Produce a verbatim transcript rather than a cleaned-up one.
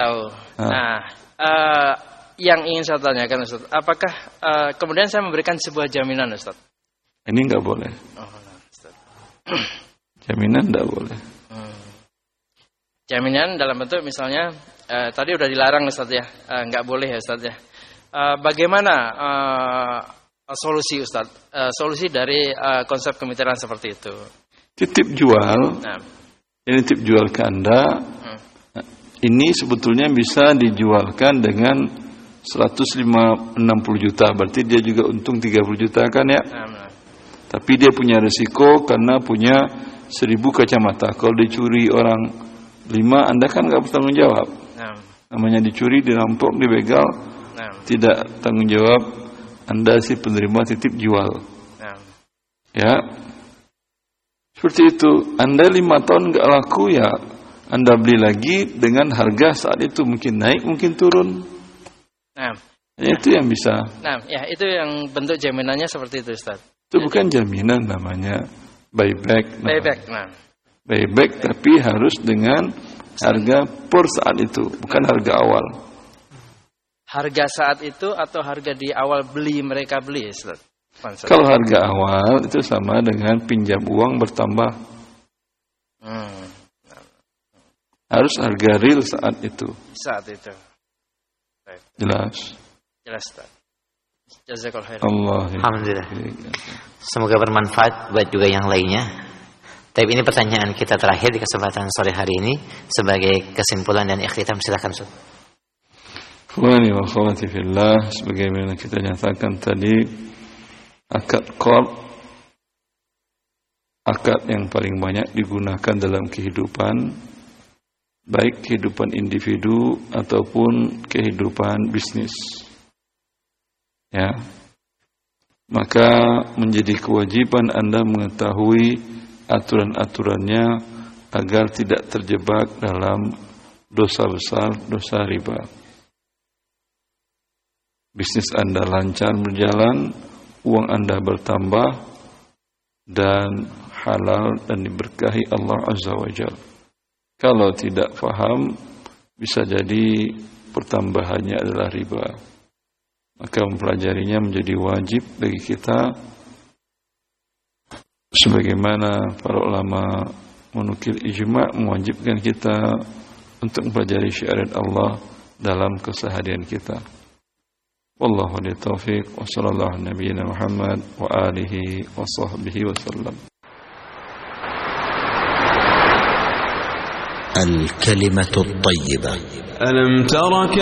tahu. Nah, nah uh, yang ingin saya tanyakan Ustaz, apakah uh, kemudian saya memberikan sebuah jaminan Ustaz? Ini nggak boleh. Oh, nah, Ustaz. Jaminan nggak boleh. Hmm. Jaminan dalam bentuk misalnya uh, tadi udah dilarang Ustaz ya, uh, nggak boleh ya Ustaz ya. Uh, bagaimana uh, solusi Ustaz? Uh, solusi dari uh, konsep kemitraan seperti itu? Titip jual. Nah. Ini titip jual ke Anda. Hmm. Ini sebetulnya bisa dijualkan dengan seratus enam puluh juta, berarti dia juga untung tiga puluh juta kan ya. Nah. Tapi dia punya resiko karena punya seribu kacamata. Kalau dicuri orang lima, Anda kan nggak bertanggung jawab. Nah. Namanya dicuri, dirampok, dibegal, nah. Tidak tanggung jawab. Anda si penerima titip jual. Nah. Ya, seperti itu. Anda lima tahun nggak laku ya, Anda beli lagi dengan harga saat itu mungkin naik, mungkin turun. Nah, ya, itu yang bisa. Nah, ya itu yang bentuk jaminannya seperti itu, Ustaz. Itu bukan jaminan, namanya buyback. Buyback, nah. Buyback, tapi harus dengan harga per saat itu, bukan harga awal. Harga saat itu atau harga di awal beli mereka beli, Ustaz? Kalau harga awal itu sama dengan pinjam uang bertambah. Hmm. Harus harga real saat itu. Saat itu. Baik. Jelas. Jelas, Ustaz. Jazakallahu khairan. Allah. Alhamdulillah. Semoga bermanfaat buat juga yang lainnya. Tapi ini pertanyaan kita terakhir di kesempatan sore hari ini sebagai kesimpulan dan ikhtitam, silakan Ustaz. Ikhwani wa akhwati fillah, sebagaimana kita nyatakan tadi, akad qard, akad yang paling banyak digunakan dalam kehidupan, baik kehidupan individu ataupun kehidupan bisnis. Ya, maka menjadi kewajiban Anda mengetahui aturan-aturannya agar tidak terjebak dalam dosa besar, dosa riba. Bisnis Anda lancar berjalan, uang Anda bertambah dan halal dan diberkahi Allah Azza wa Jalla. Kalau tidak faham, bisa jadi pertambahannya adalah riba. Maka mempelajarinya menjadi wajib bagi kita, sebagaimana para ulama menukil ijma' mewajibkan kita untuk mempelajari syariat Allah dalam keseharian kita. Wallahu a'lam taufiq wa sallallahu ala nabiyyina Muhammad wa alihi wa sahbihi wa sallam. الكلمة الطيبة. ألم ترك